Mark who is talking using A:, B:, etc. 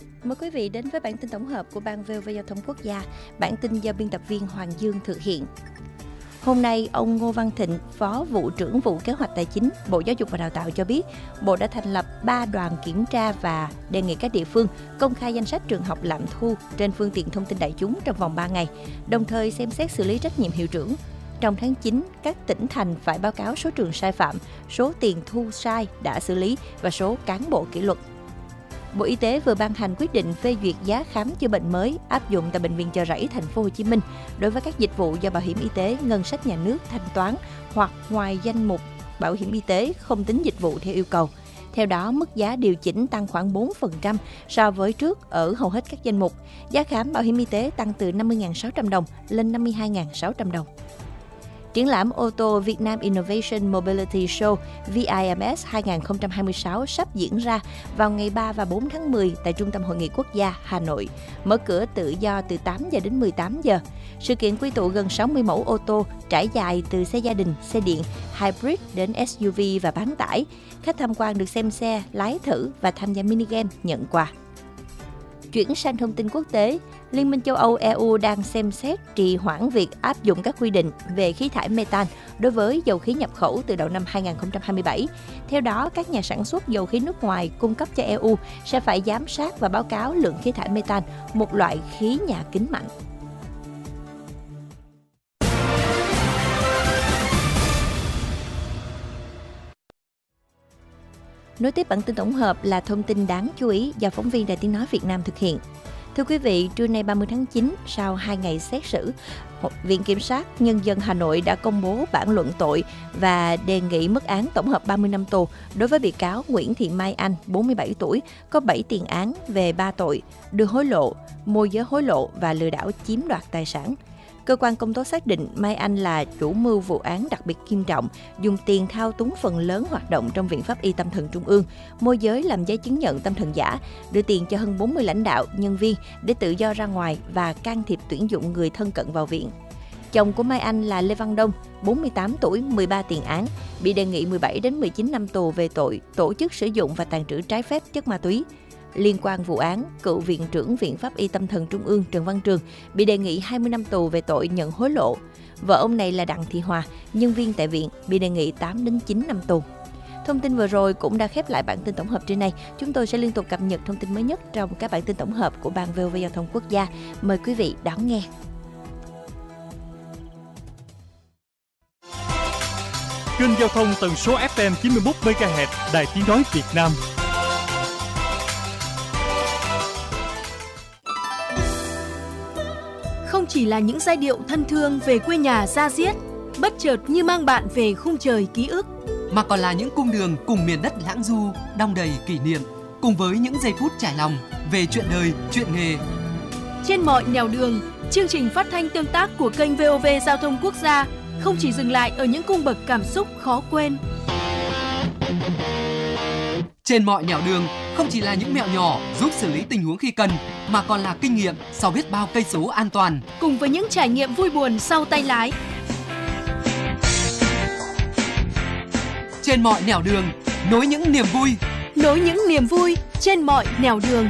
A: Mời quý vị đến với bản tin tổng hợp của Ban VOV Giao thông Quốc gia. Bản tin do biên tập viên Hoàng Dương thực hiện. Hôm nay, ông Ngô Văn Thịnh, Phó Vụ trưởng Vụ Kế hoạch Tài chính, Bộ Giáo dục và Đào tạo cho biết, Bộ đã thành lập 3 đoàn kiểm tra và đề nghị các địa phương công khai danh sách trường học lạm thu trên phương tiện thông tin đại chúng trong vòng 3 ngày, đồng thời xem xét xử lý trách nhiệm hiệu trưởng. Trong tháng 9, các tỉnh thành phải báo cáo số trường sai phạm, số tiền thu sai đã xử lý và số cán bộ kỷ luật. Bộ Y tế vừa ban hành quyết định phê duyệt giá khám chữa bệnh mới áp dụng tại bệnh viện Chợ Rẫy, thành phố Hồ Chí Minh đối với các dịch vụ do bảo hiểm y tế ngân sách nhà nước thanh toán hoặc ngoài danh mục bảo hiểm y tế không tính dịch vụ theo yêu cầu. Theo đó, mức giá điều chỉnh tăng khoảng 4% so với trước ở hầu hết các danh mục. Giá khám bảo hiểm y tế tăng từ 50.600 đồng lên 52.600 đồng. Triển lãm ô tô Việt Nam Innovation Mobility Show VIMS 2026 sắp diễn ra vào ngày 3 và 4 tháng 10 tại Trung tâm Hội nghị Quốc gia Hà Nội, mở cửa tự do từ 8 giờ đến 18 giờ. Sự kiện quy tụ gần 60 mẫu ô tô trải dài từ xe gia đình, xe điện, hybrid đến SUV và bán tải. Khách tham quan được xem xe, lái thử và tham gia mini game nhận quà. Chuyển sang thông tin quốc tế, Liên minh châu Âu EU đang xem xét trì hoãn việc áp dụng các quy định về khí thải metan đối với dầu khí nhập khẩu từ đầu năm 2027. Theo đó, các nhà sản xuất dầu khí nước ngoài cung cấp cho EU sẽ phải giám sát và báo cáo lượng khí thải metan, một loại khí nhà kính mạnh. Nối tiếp bản tin tổng hợp là thông tin đáng chú ý do phóng viên Đài Tiếng nói Việt Nam thực hiện. Thưa quý vị, trưa nay 30 tháng 9, sau 2 ngày xét xử, Viện Kiểm sát Nhân dân Hà Nội đã công bố bản luận tội và đề nghị mức án tổng hợp 30 năm tù đối với bị cáo Nguyễn Thị Mai Anh, 47 tuổi, có 7 tiền án về 3 tội: đưa hối lộ, môi giới hối lộ và lừa đảo chiếm đoạt tài sản. Cơ quan công tố xác định Mai Anh là chủ mưu vụ án đặc biệt nghiêm trọng, dùng tiền thao túng phần lớn hoạt động trong Viện Pháp y Tâm thần Trung ương, môi giới làm giấy chứng nhận tâm thần giả, đưa tiền cho hơn 40 lãnh đạo, nhân viên để tự do ra ngoài và can thiệp tuyển dụng người thân cận vào viện. Chồng của Mai Anh là Lê Văn Đông, 48 tuổi, 13 tiền án, bị đề nghị 17 đến 19 năm tù về tội tổ chức sử dụng và tàng trữ trái phép chất ma túy. Liên quan vụ án, cựu Viện trưởng Viện Pháp y Tâm thần Trung ương Trần Văn Trường bị đề nghị 20 năm tù về tội nhận hối lộ. Vợ ông này là Đặng Thị Hòa, nhân viên tại viện, bị đề nghị 8 đến 9 năm tù. Thông tin vừa rồi cũng đã khép lại bản tin tổng hợp trưa nay. Chúng tôi sẽ liên tục cập nhật thông tin mới nhất trong các bản tin tổng hợp của Ban VOV Giao thông Quốc gia. Mời quý vị đón nghe.
B: Kênh giao thông tần số FM 91 MHz, Đài Tiếng nói Việt Nam.
C: Không chỉ là những giai điệu thân thương về quê nhà da diết, bất chợt như mang bạn về khung trời ký ức,
D: mà còn là những cung đường cùng miền đất lãng du, đong đầy kỷ niệm, cùng với những giây phút trải lòng về chuyện đời, chuyện nghề.
C: Trên mọi nẻo đường, chương trình phát thanh tương tác của kênh VOV Giao thông Quốc gia không chỉ dừng lại ở những cung bậc cảm xúc khó quên.
D: Trên mọi nẻo đường không chỉ là những mẹo nhỏ giúp xử lý tình huống khi cần, mà còn là kinh nghiệm sau biết bao cây số an toàn,
C: cùng với những trải nghiệm vui buồn sau tay lái.
D: Trên mọi nẻo đường, nối những niềm vui
C: trên mọi nẻo đường.